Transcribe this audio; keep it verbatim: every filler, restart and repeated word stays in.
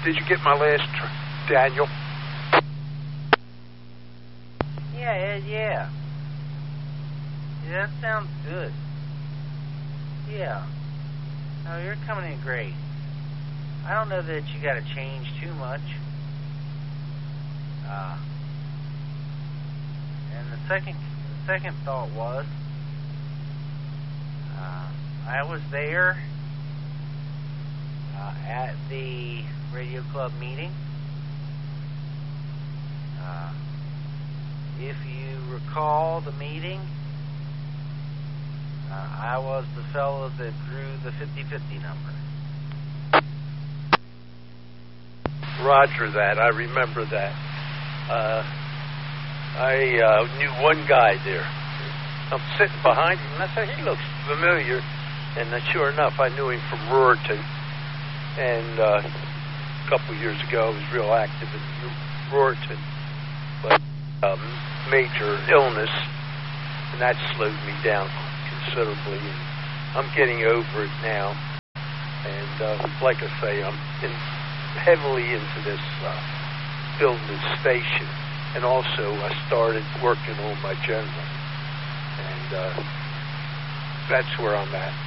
Did you get my last, tr- Daniel? Yeah, Ed, yeah. Yeah, that sounds good. Yeah. No, you're coming in great. I don't know that you got to change too much. Uh, and the second, the second thought was, uh, I was there uh, at the radio club meeting. Uh, if you recall the meeting, uh, I was the fellow that drew the fifty-fifty number. Roger that. I remember that. Uh, I uh, knew one guy there. I'm sitting behind him, and I said, he looks familiar. And uh, sure enough, I knew him from Ruritan. And uh, a couple of years ago, I was real active in Ruritan. But um, major illness, and that slowed me down considerably. And I'm getting over it now. And uh, like I say, I'm in, heavily into this uh, building this station. And also, I started working on my general. And uh, that's where I'm at.